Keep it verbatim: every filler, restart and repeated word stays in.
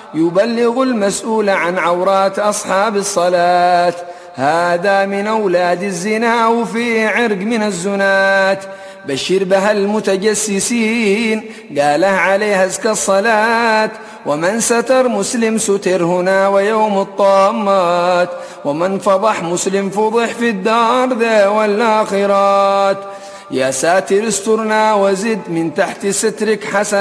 يبلغ المسؤول عن عورات أصحاب الصلاة. هذا من أولاد الزنا وفي عرق من الزنات. بشر بها المتجسسين قاله عليها ازكى الصلاة. ومن ستر مسلم ستر هنا ويوم الطامات. ومن فضح مسلم فضح في الدار ذا والآخرات. يا ساتر استرنا وزد من تحت سترك حسن